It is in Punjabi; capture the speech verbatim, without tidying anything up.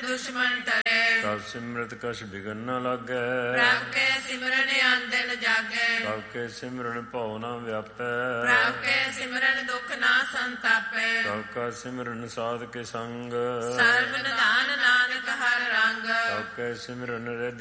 ਦੁਸ਼ਮਨ ਟਰੇ। ਤਬ ਸਿਮਰਤ ਕਛ ਬਿਗਨ ਨ ਲਾਗੈ। ਪ੍ਰਭ ਕੇ ਸਿਮਰਨ ਅੰਦਿਨ ਜਾਗੈ। ਪ੍ਰਭ ਕੇ ਸਿਮਰਨ ਭਉ ਨ ਵਿਆਪੈ। ਪ੍ਰਭ ਕੇ ਸਿਮਰਨ ਦੁਖ ਨਾ ਸੰਤਾਪੈ। ਪ੍ਰਭ ਕਾ ਸਿਮਰਨ ਸਾਧ ਕੇ ਸੰਗ। ਸਰਬ ਨਿਧਾਨ ਨਾਨਕ ਹਰ ਰੰਗ। ਪ੍ਰਭ ਕੇ ਸਿਮਰਨ ਰਿੱਧ